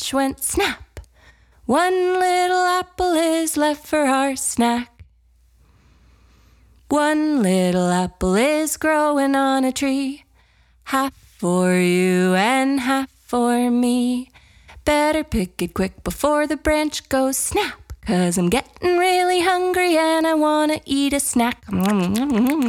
branch went snap. One little apple is left for our snack. One little apple is growing on a tree. Half for you and half for me. Better pick it quick before the branch goes snap. 'Cause I'm getting really hungry and I wanna eat a snack.